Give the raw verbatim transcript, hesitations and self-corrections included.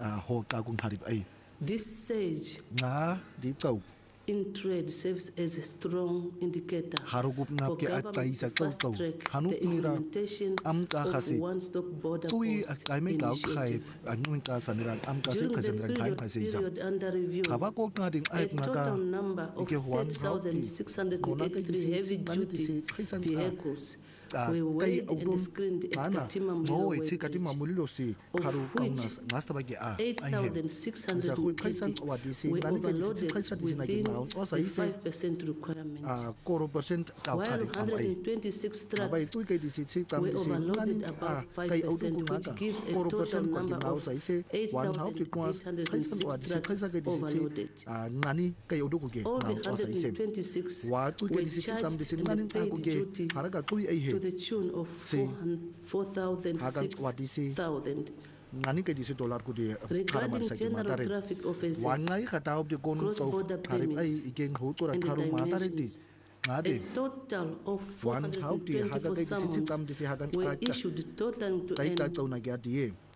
ho ka kung harip ay This surge nga di kau in trade serves as a strong indicator harugup for ngap ke at government sa to kau fast kau track hanu the nira implementation am ka of khasi one-stop border tui post ai me ka khai initiative. anu ka saniran am ka se During the khasaniran khai period, khai se isa period under review, khaba ko nga ding a ai nga ka total number of ike huan thirty thousand six hundred eighty-three heavy-duty vehicles were kai weighed and audun screened at mana Katima no Mulilo e chi katima Weighbridge, mulilo si of kharu which kaunas ngas ta bagi a eight thousand six hundred eighty were overloaded within the five percent requirement, a koro percent ka while khari one am hundred ai twenty-six bai trucks tu kai disi si tam were disi overloaded a above five kai audu percent, ku which nga gives a koro total percent ko number dingau of sai se eight wan hau ki thousand kwas eight hundred khaisan wa six disi khaisa trucks ke disi si overloaded. ngani kai audu ku ke All the ngau sai se one hundred twenty-six wa tu were kai disi si tam charged disi and ngani a ku paid ke duty haraga tu ai he to the tune of four thousand six thousand. ngani kai disi dollar ku de Regarding general traffic offences, wan ngai khata ob de kon ko cross-border harip ai permits, ikeng ho to ra and the kharu ma tare di dimensions, ngade a total of four wan hundred hau di haga twenty-four kai disi si tam summons disi hagan were issued totaling to kai ka end chau na gya die